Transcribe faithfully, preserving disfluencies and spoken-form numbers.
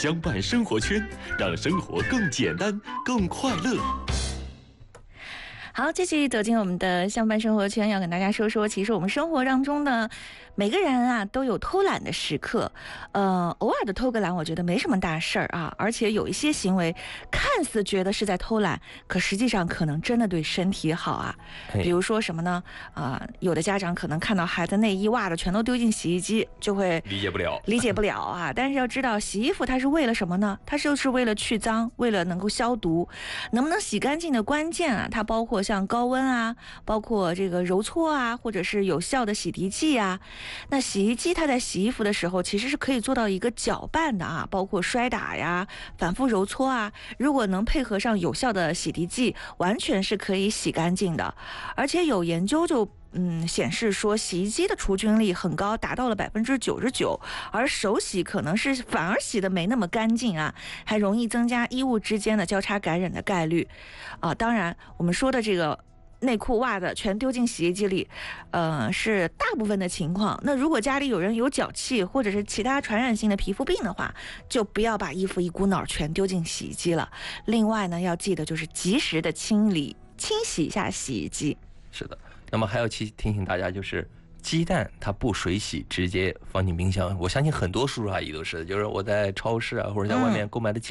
相伴生活圈，让生活更简单、更快乐。 好，继续走进我们的相伴生活圈，要跟大家说说，其实我们生活当中呢，每个人啊都有偷懒的时刻，呃，偶尔的偷个懒，我觉得没什么大事儿啊，而且有一些行为看似觉得是在偷懒，可实际上可能真的对身体好啊。比如说什么呢？啊、呃，有的家长可能看到孩子内衣袜子全都丢进洗衣机，就会理解不了， 理解不了啊。但是要知道，洗衣服它是为了什么呢？它就是为了去脏，为了能够消毒，能不能洗干净的关键啊，它包括像高温啊，包括这个揉搓啊，或者是有效的洗涤剂啊。那洗衣机它在洗衣服的时候，其实是可以做到一个搅拌的啊，包括摔打呀、反复揉搓啊。如果能配合上有效的洗涤剂，完全是可以洗干净的。而且有研究就嗯，显示说洗衣机的除菌力很高，达到了百分之九十九，而手洗可能是反而洗的没那么干净啊，还容易增加衣物之间的交叉感染的概率啊。当然，我们说的这个内裤袜子全丢进洗衣机里，呃，是大部分的情况。那如果家里有人有脚气或者是其他传染性的皮肤病的话，就不要把衣服一股脑全丢进洗衣机了。另外呢，要记得就是及时的清理、清洗一下洗衣机。 是的。那么还要提提醒大家，就是鸡蛋它不水洗，直接放进冰箱。我相信很多叔叔阿姨都是，就是我在超市啊或者在外面购买的鸡